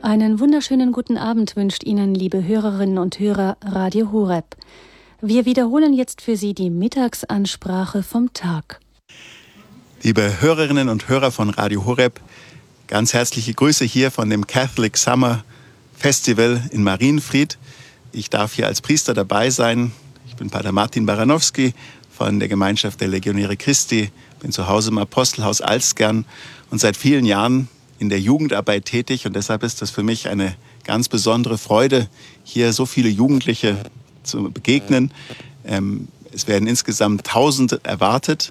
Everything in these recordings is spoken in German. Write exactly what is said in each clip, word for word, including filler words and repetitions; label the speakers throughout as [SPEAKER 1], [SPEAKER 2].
[SPEAKER 1] Einen wunderschönen guten Abend wünscht Ihnen, liebe Hörerinnen und Hörer, Radio Horeb. Wir wiederholen jetzt für Sie die Mittagsansprache vom Tag.
[SPEAKER 2] Liebe Hörerinnen und Hörer von Radio Horeb, ganz herzliche Grüße hier von dem Catholic Summer Festival in Marienfried. Ich darf hier als Priester dabei sein. Ich bin Pater Martin Baranowski von der Gemeinschaft der Legionäre Christi, bin zu Hause im Apostelhaus Alzgern und seit vielen Jahren in der Jugendarbeit tätig. Und deshalb ist das für mich eine ganz besondere Freude, hier so viele Jugendliche zu begegnen. Ähm, es werden insgesamt tausend erwartet.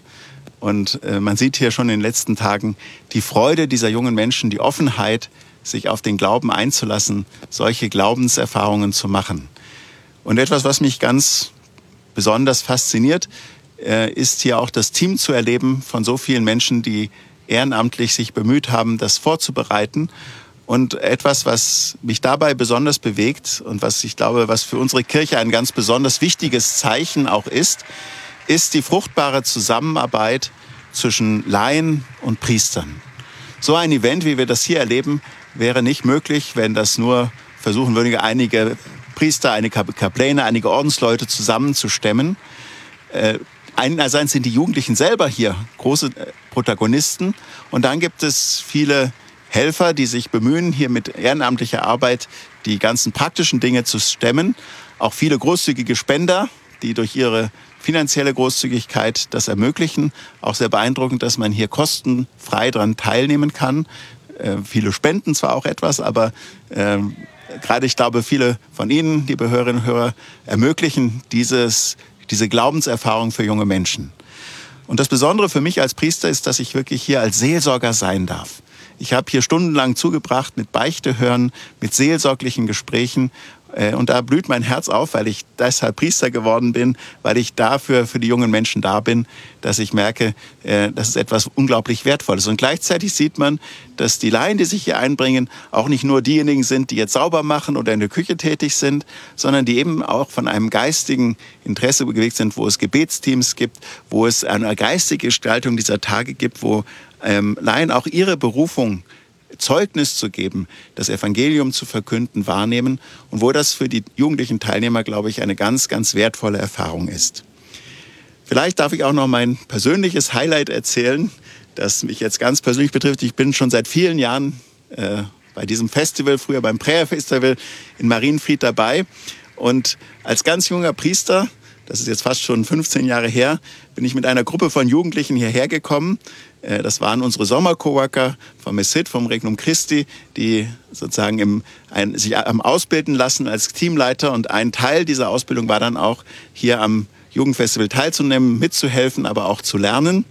[SPEAKER 2] Und äh, man sieht hier schon in den letzten Tagen die Freude dieser jungen Menschen, die Offenheit, sich auf den Glauben einzulassen, solche Glaubenserfahrungen zu machen. Und etwas, was mich ganz besonders fasziniert, äh, ist hier auch das Team zu erleben von so vielen Menschen, die ehrenamtlich sich bemüht haben, das vorzubereiten. Und etwas, was mich dabei besonders bewegt und was ich glaube, was für unsere Kirche ein ganz besonders wichtiges Zeichen auch ist, ist die fruchtbare Zusammenarbeit zwischen Laien und Priestern. So ein Event, wie wir das hier erleben, wäre nicht möglich, wenn das nur versuchen würde, einige Priester, einige Kapläne, einige Ordensleute zusammenzustemmen. Äh, Einerseits sind die Jugendlichen selber hier große Protagonisten und dann gibt es viele Helfer, die sich bemühen, hier mit ehrenamtlicher Arbeit die ganzen praktischen Dinge zu stemmen. Auch viele großzügige Spender, die durch ihre finanzielle Großzügigkeit das ermöglichen. Auch sehr beeindruckend, dass man hier kostenfrei daran teilnehmen kann. Äh, viele spenden zwar auch etwas, aber äh, gerade ich glaube, viele von Ihnen, liebe Hörerinnen und Hörer, ermöglichen dieses diese Glaubenserfahrung für junge Menschen. Und das Besondere für mich als Priester ist, dass ich wirklich hier als Seelsorger sein darf. Ich habe hier stundenlang zugebracht mit Beichte hören, mit seelsorglichen Gesprächen. Und da blüht mein Herz auf, weil ich deshalb Priester geworden bin, weil ich dafür für die jungen Menschen da bin, dass ich merke, das ist etwas unglaublich Wertvolles. Und gleichzeitig sieht man, dass die Laien, die sich hier einbringen, auch nicht nur diejenigen sind, die jetzt sauber machen oder in der Küche tätig sind, sondern die eben auch von einem geistigen Interesse bewegt sind, wo es Gebetsteams gibt, wo es eine geistige Gestaltung dieser Tage gibt, wo ähm, Laien auch ihre Berufung Zeugnis zu geben, das Evangelium zu verkünden, wahrnehmen und wo das für die jugendlichen Teilnehmer, glaube ich, eine ganz, ganz wertvolle Erfahrung ist. Vielleicht darf ich auch noch mein persönliches Highlight erzählen, das mich jetzt ganz persönlich betrifft. Ich bin schon seit vielen Jahren äh, bei diesem Festival, früher beim Prayer Festival in Marienfried dabei und als ganz junger Priester, das ist jetzt fast schon fünfzehn Jahre her, bin ich mit einer Gruppe von Jugendlichen hierher gekommen. Das waren unsere Sommercoworker vom Messit, vom Regnum Christi, die sozusagen im, ein, sich am Ausbilden lassen als Teamleiter. Und ein Teil dieser Ausbildung war dann auch, hier am Jugendfestival teilzunehmen, mitzuhelfen, aber auch zu lernen.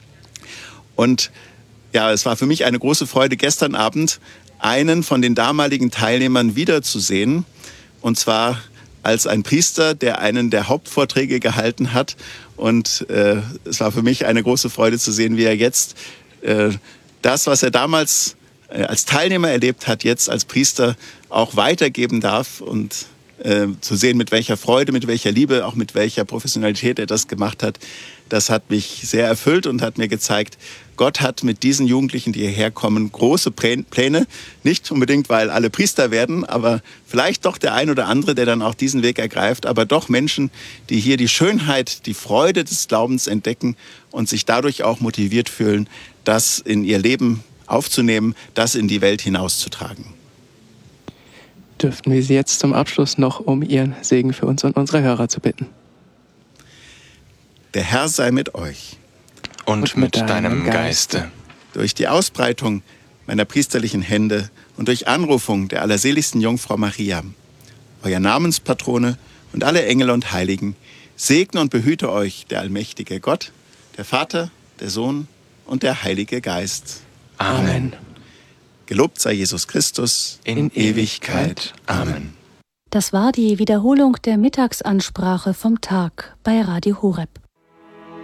[SPEAKER 2] Und ja, es war für mich eine große Freude, gestern Abend einen von den damaligen Teilnehmern wiederzusehen. Und zwar als ein Priester, der einen der Hauptvorträge gehalten hat. Und äh, es war für mich eine große Freude zu sehen, wie er jetzt äh, das, was er damals äh, als Teilnehmer erlebt hat, jetzt als Priester auch weitergeben darf und äh, zu sehen, mit welcher Freude, mit welcher Liebe, auch mit welcher Professionalität er das gemacht hat. Das hat mich sehr erfüllt und hat mir gezeigt, Gott hat mit diesen Jugendlichen, die hierher kommen, große Pläne. Nicht unbedingt, weil alle Priester werden, aber vielleicht doch der ein oder andere, der dann auch diesen Weg ergreift. Aber doch Menschen, die hier die Schönheit, die Freude des Glaubens entdecken und sich dadurch auch motiviert fühlen, das in ihr Leben aufzunehmen, das in die Welt hinauszutragen.
[SPEAKER 3] Dürften wir Sie jetzt zum Abschluss noch um Ihren Segen für uns und unsere Hörer zu bitten.
[SPEAKER 2] Der Herr sei mit euch.
[SPEAKER 4] Und, und mit, mit deinem Geiste.
[SPEAKER 2] Durch die Ausbreitung meiner priesterlichen Hände und durch Anrufung der allerseligsten Jungfrau Maria, euer Namenspatrone und alle Engel und Heiligen, segne und behüte euch der allmächtige Gott, der Vater, der Sohn und der Heilige Geist.
[SPEAKER 4] Amen.
[SPEAKER 2] Gelobt sei Jesus Christus
[SPEAKER 4] in, in Ewigkeit. Amen.
[SPEAKER 1] Das war die Wiederholung der Mittagsansprache vom Tag bei Radio Horeb.